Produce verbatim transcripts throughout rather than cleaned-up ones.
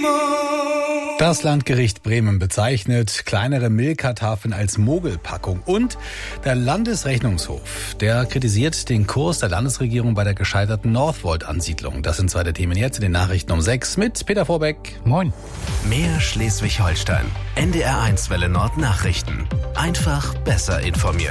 Das Landgericht Bremen bezeichnet kleinere Milka-Tafeln als Mogelpackung. Und der Landesrechnungshof, der kritisiert den Kurs der Landesregierung bei der gescheiterten Northvolt-Ansiedlung. Das sind zwei der Themen jetzt in den Nachrichten um sechs mit Peter Vorbeck. Moin. Mehr Schleswig-Holstein. N D R eins Welle Nord Nachrichten. Einfach besser informiert.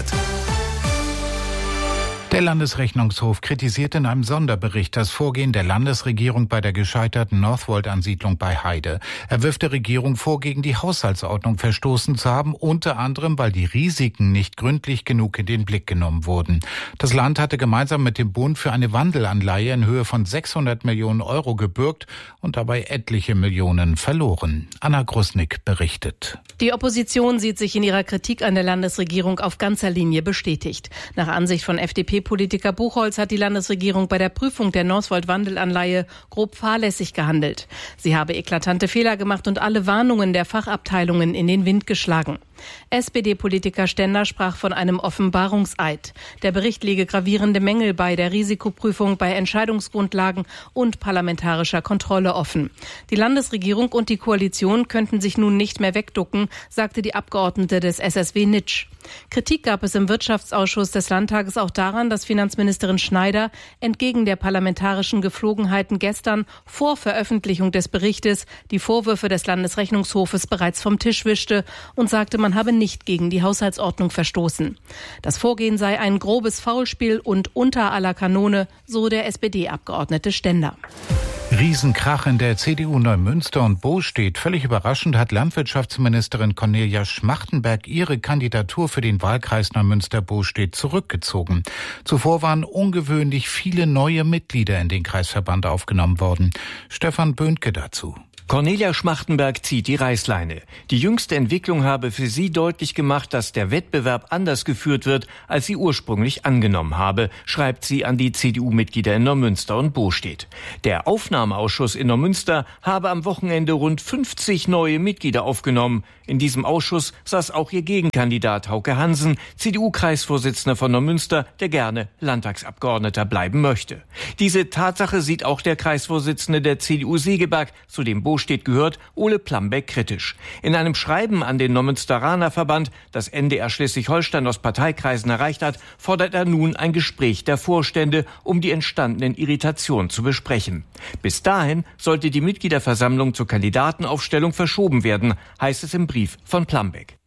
Der Landesrechnungshof kritisiert in einem Sonderbericht das Vorgehen der Landesregierung bei der gescheiterten Northvolt-Ansiedlung bei Heide. Er wirft der Regierung vor, gegen die Haushaltsordnung verstoßen zu haben, unter anderem, weil die Risiken nicht gründlich genug in den Blick genommen wurden. Das Land hatte gemeinsam mit dem Bund für eine Wandelanleihe in Höhe von sechshundert Millionen Euro gebürgt und dabei etliche Millionen verloren. Anna Grusnick berichtet. Die Opposition sieht sich in ihrer Kritik an der Landesregierung auf ganzer Linie bestätigt. Nach Ansicht von F D P-Politiker Buchholz hat die Landesregierung bei der Prüfung der Northvolt-Wandelanleihe grob fahrlässig gehandelt. Sie habe eklatante Fehler gemacht und alle Warnungen der Fachabteilungen in den Wind geschlagen. S P D-Politiker Stender sprach von einem Offenbarungseid. Der Bericht lege gravierende Mängel bei der Risikoprüfung, bei Entscheidungsgrundlagen und parlamentarischer Kontrolle offen. Die Landesregierung und die Koalition könnten sich nun nicht mehr wegducken, sagte die Abgeordnete des S S W Nitsch. Kritik gab es im Wirtschaftsausschuss des Landtages auch daran, dass Finanzministerin Schneider entgegen der parlamentarischen Geflogenheiten gestern vor Veröffentlichung des Berichtes die Vorwürfe des Landesrechnungshofes bereits vom Tisch wischte und sagte, man habe nicht gegen die Haushaltsordnung verstoßen. Das Vorgehen sei ein grobes Faulspiel und unter aller Kanone, so der S P D-Abgeordnete Stender. Riesenkrach in der C D U Neumünster und Bostedt. Völlig überraschend hat Landwirtschaftsministerin Cornelia Schmachtenberg ihre Kandidatur für den Wahlkreis Neumünster-Bostedt zurückgezogen. Zuvor waren ungewöhnlich viele neue Mitglieder in den Kreisverband aufgenommen worden. Stefan Böhnke dazu. Cornelia Schmachtenberg zieht die Reißleine. Die jüngste Entwicklung habe für sie deutlich gemacht, dass der Wettbewerb anders geführt wird, als sie ursprünglich angenommen habe, schreibt sie an die C D U-Mitglieder in Neumünster und Bostedt. Der Aufnahmeausschuss in Neumünster habe am Wochenende rund fünfzig neue Mitglieder aufgenommen. In diesem Ausschuss saß auch ihr Gegenkandidat Hauke Hansen, C D U-Kreisvorsitzender von Neumünster, der gerne Landtagsabgeordneter bleiben möchte. Diese Tatsache sieht auch der Kreisvorsitzende der C D U Segeberg, zu dem Bostedt gehört, Ole Plambeck, kritisch. In einem Schreiben an den Neumünsteraner Verband, das N D R Schleswig-Holstein aus Parteikreisen erreicht hat, fordert er nun ein Gespräch der Vorstände, um die entstandenen Irritationen zu besprechen. Bis dahin sollte die Mitgliederversammlung zur Kandidatenaufstellung verschoben werden, heißt es im Brief von Plambeck.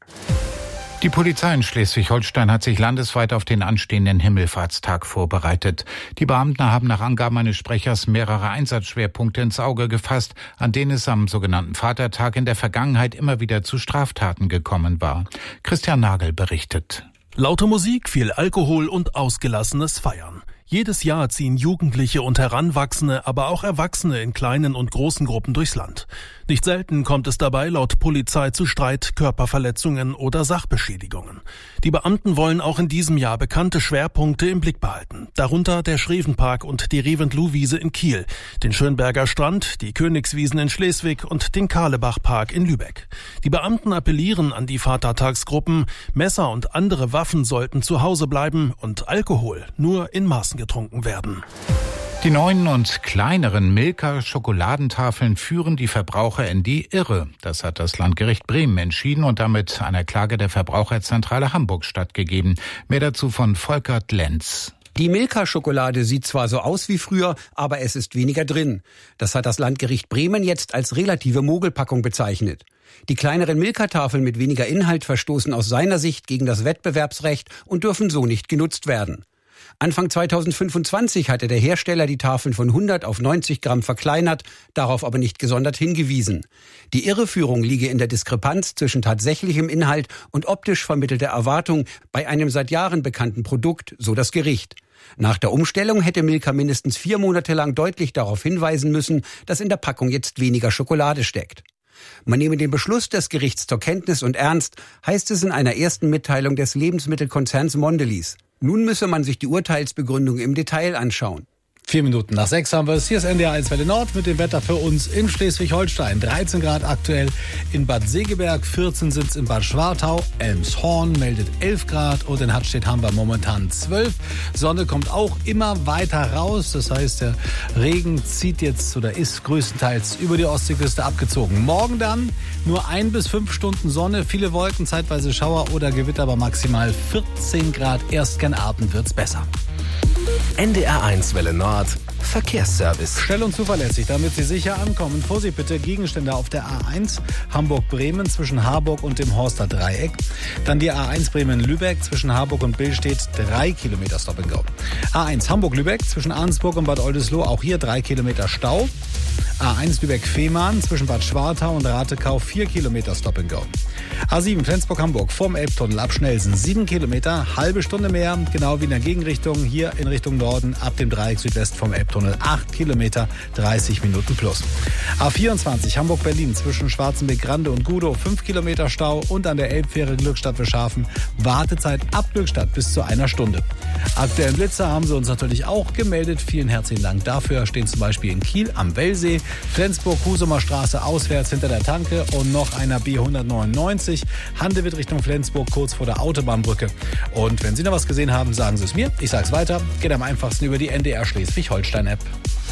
Die Polizei in Schleswig-Holstein hat sich landesweit auf den anstehenden Himmelfahrtstag vorbereitet. Die Beamten haben nach Angaben eines Sprechers mehrere Einsatzschwerpunkte ins Auge gefasst, an denen es am sogenannten Vatertag in der Vergangenheit immer wieder zu Straftaten gekommen war. Christian Nagel berichtet. Laute Musik, viel Alkohol und ausgelassenes Feiern. Jedes Jahr ziehen Jugendliche und Heranwachsende, aber auch Erwachsene in kleinen und großen Gruppen durchs Land. Nicht selten kommt es dabei laut Polizei zu Streit, Körperverletzungen oder Sachbeschädigungen. Die Beamten wollen auch in diesem Jahr bekannte Schwerpunkte im Blick behalten. Darunter der Schrevenpark und die Reventlow-Wiese in Kiel, den Schönberger Strand, die Königswiesen in Schleswig und den Karlebach-Park in Lübeck. Die Beamten appellieren an die Vatertagsgruppen, Messer und andere Waffen sollten zu Hause bleiben und Alkohol nur in Maßen getrunken werden. Die neuen und kleineren Milka-Schokoladentafeln führen die Verbraucher in die Irre. Das hat das Landgericht Bremen entschieden und damit einer Klage der Verbraucherzentrale Hamburg stattgegeben. Mehr dazu von Volkert Lenz. Die Milka-Schokolade sieht zwar so aus wie früher, aber es ist weniger drin. Das hat das Landgericht Bremen jetzt als relative Mogelpackung bezeichnet. Die kleineren Milka-Tafeln mit weniger Inhalt verstoßen aus seiner Sicht gegen das Wettbewerbsrecht und dürfen so nicht genutzt werden. Anfang zweitausendfünfundzwanzig hatte der Hersteller die Tafeln von hundert auf neunzig Gramm verkleinert, darauf aber nicht gesondert hingewiesen. Die Irreführung liege in der Diskrepanz zwischen tatsächlichem Inhalt und optisch vermittelter Erwartung bei einem seit Jahren bekannten Produkt, so das Gericht. Nach der Umstellung hätte Milka mindestens vier Monate lang deutlich darauf hinweisen müssen, dass in der Packung jetzt weniger Schokolade steckt. Man nehme den Beschluss des Gerichts zur Kenntnis und ernst, heißt es in einer ersten Mitteilung des Lebensmittelkonzerns Mondelez. Nun müsse man sich die Urteilsbegründung im Detail anschauen. Vier Minuten nach sechs haben wir es. Hier ist N D R eins Welle Nord mit dem Wetter für uns in Schleswig-Holstein. dreizehn Grad aktuell in Bad Segeberg, vierzehn sind es in Bad Schwartau. Elmshorn meldet elf Grad und in Hattstedt haben wir momentan zwölf. Sonne kommt auch immer weiter raus. Das heißt, der Regen zieht jetzt oder ist größtenteils über die Ostseeküste abgezogen. Morgen dann nur ein bis fünf Stunden Sonne, viele Wolken, zeitweise Schauer oder Gewitter, aber maximal vierzehn Grad. Erst gen Abend wird's besser. N D R eins Welle Nord Verkehrsservice. Schnell und zuverlässig, damit Sie sicher ankommen. Vorsicht bitte, Gegenstände auf der A eins Hamburg-Bremen zwischen Harburg und dem Horster Dreieck. Dann die A eins Bremen-Lübeck zwischen Harburg und Billstedt, drei Kilometer Stop and Go. A eins Hamburg-Lübeck zwischen Arnsburg und Bad Oldesloe, auch hier drei Kilometer Stau. A eins Lübeck-Fehmarn zwischen Bad Schwartau und Ratekau, vier Kilometer Stop and Go. A sieben Flensburg-Hamburg vorm Elbtunnel ab Schnelsen, sieben Kilometer, halbe Stunde mehr, genau wie in der Gegenrichtung, hier in Richtung Norden ab dem Dreieck Südwest vom Elbtunnel, acht Kilometer, dreißig Minuten plus. A vierundzwanzig Hamburg-Berlin zwischen Schwarzenbeck-Grande und Gudow, fünf Kilometer Stau und an der Elbfähre Glückstadt-Wilschafen Wartezeit ab Glückstadt bis zu einer Stunde. Aktuellen Blitzer haben sie uns natürlich auch gemeldet. Vielen herzlichen Dank dafür. Stehen zum Beispiel in Kiel am Wellsee, Flensburg-Husumer Straße auswärts hinter der Tanke und noch einer B hundertneunundneunzig. Handewitt Richtung Flensburg kurz vor der Autobahnbrücke. Und wenn Sie noch was gesehen haben, sagen Sie es mir. Ich sag's weiter. Geht am einfachsten über die N D R Schleswig-Holstein-App.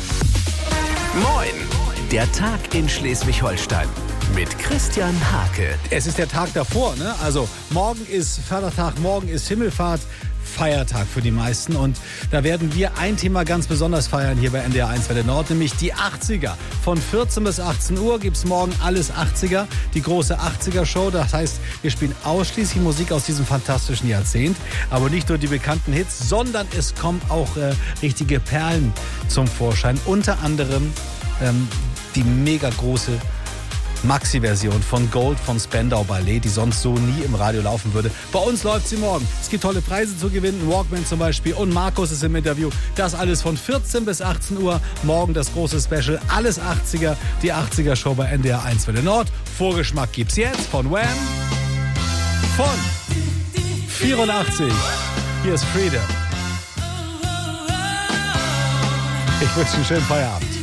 Moin! Der Tag in Schleswig-Holstein mit Christian Hake. Es ist der Tag davor, ne? Also morgen ist Vatertag, morgen ist Himmelfahrt. Feiertag für die meisten und da werden wir ein Thema ganz besonders feiern hier bei N D R eins Welle Nord, nämlich die achtziger. Von vierzehn bis achtzehn Uhr gibt's morgen alles achtziger, die große achtziger-Show. Das heißt, wir spielen ausschließlich Musik aus diesem fantastischen Jahrzehnt, aber nicht nur die bekannten Hits, sondern es kommen auch äh, richtige Perlen zum Vorschein. Unter anderem ähm, die mega große Maxi-Version von Gold von Spandau Ballet, die sonst so nie im Radio laufen würde. Bei uns läuft sie morgen. Es gibt tolle Preise zu gewinnen, Walkman zum Beispiel und Markus ist im Interview. Das alles von vierzehn bis achtzehn Uhr. Morgen das große Special, alles achtziger, die achtziger-Show bei N D R eins Welle Nord. Vorgeschmack gibt's jetzt von Wham! Von vierundachtzig. Hier ist Freedom. Ich wünsche einen schönen Feierabend.